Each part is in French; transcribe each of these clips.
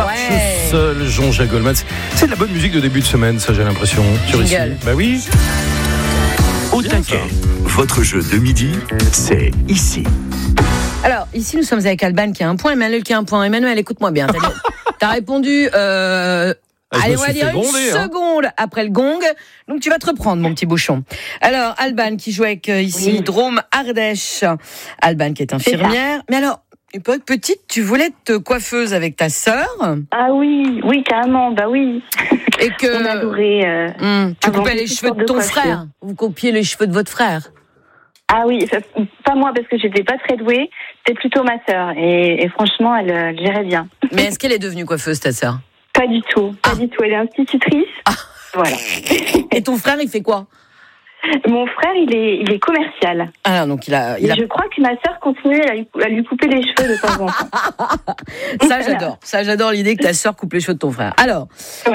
marche seul, Jean-Jacques Goldman. C'est de la bonne musique de début de semaine, ça j'ai l'impression. Sur ici. Bah oui. Au taquet, votre jeu de midi, c'est ici. Alors, ici, nous sommes avec Alban qui a un point, Emmanuel qui a un point. Emmanuel, écoute-moi bien. T'as répondu, allez, on va dire une seconde après le gong. Donc, tu vas te reprendre, mon petit bouchon. Alors, Alban qui joue avec ici Drôme Ardèche. Alban qui est infirmière. Mais alors, petite, tu voulais être coiffeuse avec ta sœur? Ah oui, carrément, bah oui. Et que on adorait. tu coupais les cheveux de ton frère. Vous coupiez les cheveux de votre frère. Ah oui, pas moi parce que j'étais pas très douée. C'était plutôt ma sœur et franchement, elle gérait bien. Mais est-ce qu'elle est devenue coiffeuse, ta sœur? Pas du tout, pas du tout. Elle est institutrice. Voilà. Et ton frère, il fait quoi? Mon frère, il est commercial. Ah, donc il a... Je crois que ma sœur continue à lui couper les cheveux de temps en temps. Ça, j'adore l'idée que ta sœur coupe les cheveux de ton frère. Alors,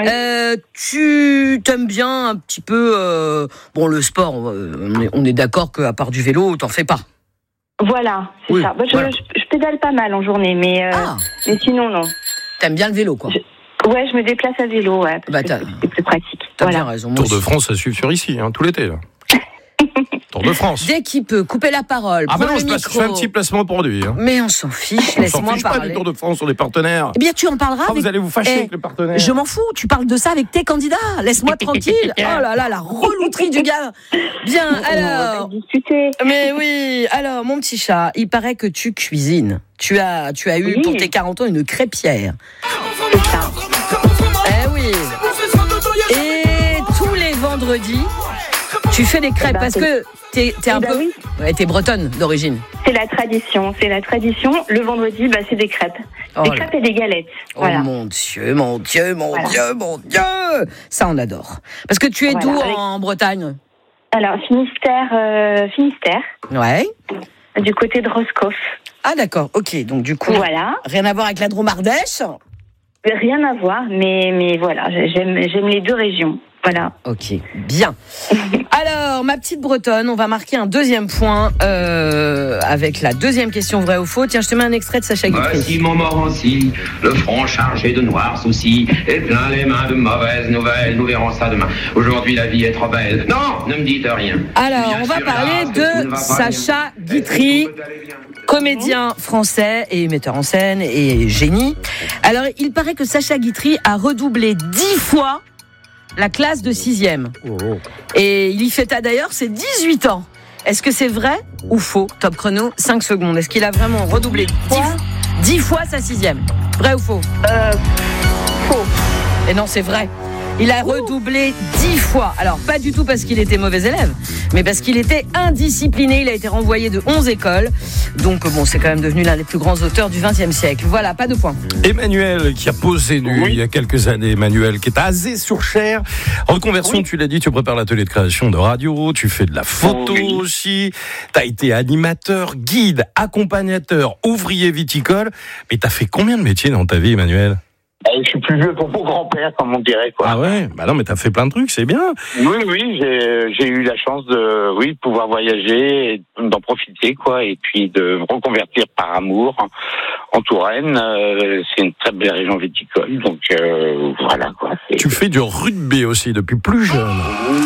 tu t'aimes bien un petit peu... le sport, on est d'accord qu'à part du vélo, t'en fais pas. Voilà, c'est ça. Je pédale pas mal en journée, mais sinon, non. T'aimes bien le vélo, quoi. Je me déplace à vélo, parce que c'est plus pratique. T'as bien raison. Tour de France, ça suit sur ici, tout l'été, là. Tour de France. Dès qu'il peut, couper la parole, prendre le micro. Je fais un petit placement produit. Mais on s'en fiche, laisse-moi parler. Pas du Tour de France, on est partenaires. Eh bien, tu en parleras avec... Vous allez vous fâcher avec les partenaires. Je m'en fous, tu parles de ça avec tes candidats. Laisse-moi tranquille. Oh là là, la relouterie du gars. Bien, alors... On va discuter. Mais oui, alors, mon petit chat, il paraît que tu cuisines. Tu as eu, pour tes 40 ans, une crêpière. C'est ça. Eh oui. Et tous les vendredis, tu fais des crêpes parce que t'es un peu... Oui. Ouais, t'es bretonne d'origine. C'est la tradition. Le vendredi, c'est des crêpes. Des crêpes et des galettes. Voilà. Oh mon Dieu. Ça, on adore. Parce que tu es d'où en Bretagne? Alors, Finistère. Ouais. Du côté de Roscoff. Ah d'accord, ok. Donc du coup, rien à voir avec la Drôme Ardèche? Rien à voir, mais voilà, j'aime les deux régions. Voilà. Ok, bien. Alors, ma petite Bretonne, on va marquer un deuxième point avec la deuxième question vrai ou faux. Tiens, je te mets un extrait de Sacha Guitry. Voici Montmorency, le front chargé de noirs soucis, et plein les mains de mauvaises nouvelles. Nous verrons ça demain. Aujourd'hui, la vie est trop belle. Non, ne me dites rien. Alors, on va parler de Sacha Guitry, comédien français et metteur en scène et génie. Alors, il paraît que Sacha Guitry a redoublé 10 fois la classe de 6e. Et il y fêta d'ailleurs ses 18 ans. Est-ce que c'est vrai ou faux? Top chrono, 5 secondes. Est-ce qu'il a vraiment redoublé 10 fois sa 6e? Vrai ou faux? Faux. Et non, c'est vrai. Il a redoublé 10 fois. Alors, pas du tout parce qu'il était mauvais élève, mais parce qu'il était indiscipliné. Il a été renvoyé de 11 écoles. Donc, c'est quand même devenu l'un des plus grands auteurs du XXe siècle. Voilà, pas de point. Emmanuel, qui a posé nu il y a quelques années. Emmanuel, qui est à Azé-sur-Cher. Reconversion, tu l'as dit, tu prépares l'atelier de création de radio, tu fais de la photo aussi. Tu as été animateur, guide, accompagnateur, ouvrier viticole. Mais tu as fait combien de métiers dans ta vie, Emmanuel? Je suis plus vieux pour mon grand-père, comme on dirait, quoi. Ah ouais? Bah non, mais t'as fait plein de trucs, c'est bien. Oui, j'ai eu la chance de pouvoir voyager, et d'en profiter, quoi, et puis de me reconvertir par amour en Touraine. C'est une très belle région viticole, donc voilà, quoi. Tu fais du rugby aussi depuis plus jeune.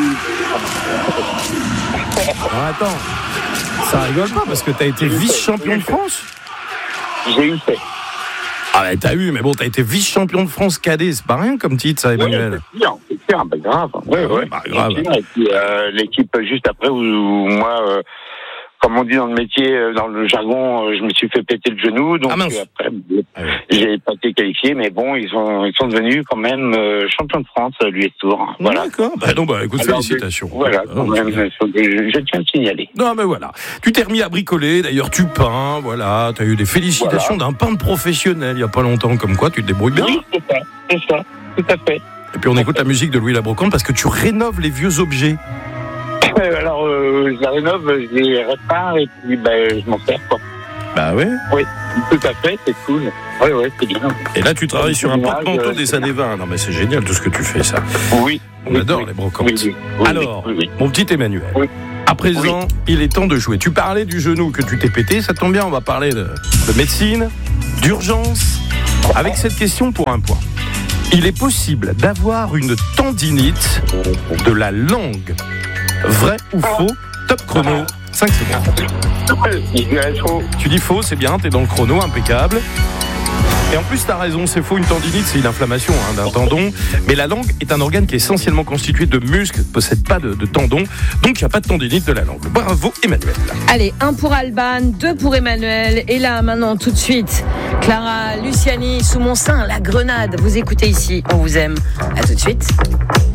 Ah, attends, ça rigole pas parce que t'as été vice-champion de France. J'ai eu fait. Ah bah t'as eu, mais bon, t'as été vice-champion de France cadet, c'est pas rien comme titre ça, Emmanuel. C'est clair, grave. Grave. Et puis l'équipe juste après où moi, comme on dit dans le métier, dans le jargon, je me suis fait péter le genou, donc après j'ai pas été qualifié, mais bon, ils sont devenus quand même champions de France, l'US Tour. Voilà. D'accord. Écoute, félicitations. Voilà, quand même, je tiens à le signaler. Non, mais voilà. Tu t'es remis à bricoler, d'ailleurs tu peins, voilà, t'as eu des félicitations d'un peintre professionnel il y a pas longtemps, comme quoi tu te débrouilles bien. Oui, c'est ça, tout à fait. Et puis on écoute la musique de Louis Labrocante parce que tu rénoves les vieux objets. Alors, je la rénove, je les répare et puis je m'en sers, quoi. Bah ouais. Oui, tout à fait, c'est cool. Oui, c'est bien. Et là, tu travailles sur un porte-manteau des années 20. Non, mais c'est génial tout ce que tu fais, ça. Oui. On adore les brocantes. Oui, alors, mon petit Emmanuel, à présent, il est temps de jouer. Tu parlais du genou que tu t'es pété, ça tombe bien, on va parler de médecine, d'urgence, Avec cette question pour un point. Il est possible d'avoir une tendinite de la langue. Vrai ou faux? Top chrono, 5 secondes. Tu dis faux, c'est bien, t'es dans le chrono, impeccable. Et en plus, t'as raison, c'est faux, une tendinite, c'est une inflammation d'un tendon. Mais la langue est un organe qui est essentiellement constitué de muscles, ne possède pas de tendons, donc il n'y a pas de tendinite de la langue. Bravo Emmanuel. Allez, 1 pour Alban, 2 pour Emmanuel. Et là, maintenant, tout de suite, Clara Luciani, Sous mon sein, la grenade. Vous écoutez ici, on vous aime. À tout de suite.